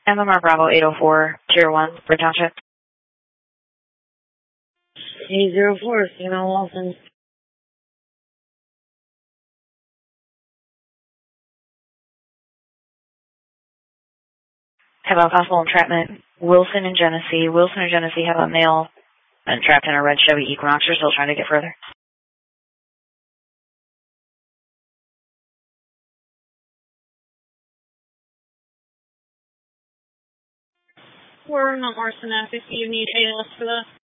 MMR Bravo 804, Tier 1, Brick Township. 804, Female Wilson. Have a possible entrapment. Wilson and Genesee. Wilson and Genesee have a male entrapped in a red Chevy Equinox. They're still trying to get further. We're not Morrison F if you need ALS for that.